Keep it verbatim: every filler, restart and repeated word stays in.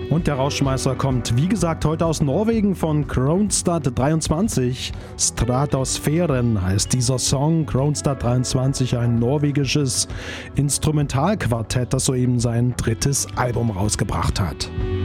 Und der Rausschmeißer kommt, wie gesagt, heute aus Norwegen von Kronstadt dreiundzwanzig. Stratosphären heißt dieser Song. Kronstadt dreiundzwanzig, ein norwegisches Instrumentalquartett, das soeben sein drittes Album rausgebracht hat.